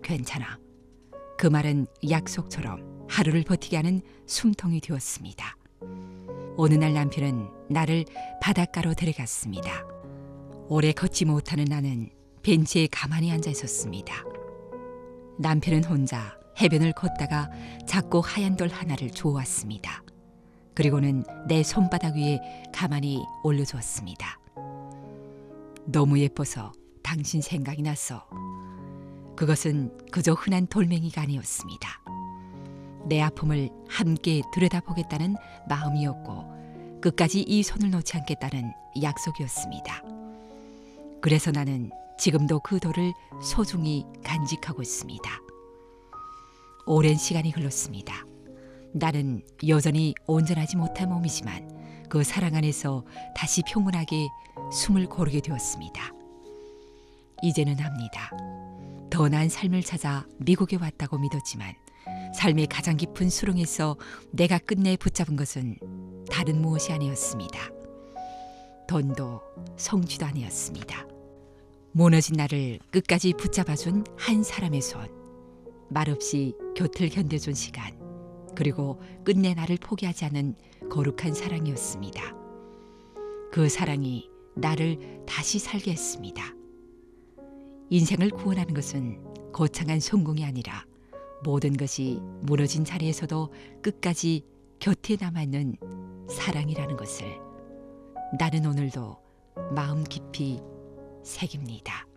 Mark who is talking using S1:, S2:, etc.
S1: 괜찮아. 그 말은 약속처럼 하루를 버티게 하는 숨통이 되었습니다. 어느 날 남편은 나를 바닷가로 데려갔습니다. 오래 걷지 못하는 나는 벤치에 가만히 앉아 있었습니다. 남편은 혼자 해변을 걷다가 작고 하얀 돌 하나를 주워왔습니다. 그리고는 내 손바닥 위에 가만히 올려주었습니다. 너무 예뻐서 당신 생각이 났어. 그것은 그저 흔한 돌멩이가 아니었습니다. 내 아픔을 함께 들여다보겠다는 마음이었고 끝까지 이 손을 놓지 않겠다는 약속이었습니다. 그래서 나는 지금도 그 돌을 소중히 간직하고 있습니다. 오랜 시간이 흘렀습니다. 나는 여전히 온전하지 못한 몸이지만 그 사랑 안에서 다시 평온하게 숨을 고르게 되었습니다. 이제는 압니다. 더 나은 삶을 찾아 미국에 왔다고 믿었지만 삶의 가장 깊은 수렁에서 내가 끝내 붙잡은 것은 다른 무엇이 아니었습니다. 돈도 성취도 아니었습니다. 무너진 나를 끝까지 붙잡아준 한 사람의 손, 말없이 곁을 견뎌준 시간, 그리고 끝내 나를 포기하지 않은 거룩한 사랑이었습니다. 그 사랑이 나를 다시 살게 했습니다. 인생을 구원하는 것은 거창한 성공이 아니라 모든 것이 무너진 자리에서도 끝까지 곁에 남아있는 사랑이라는 것을 나는 오늘도 마음 깊이 새깁니다.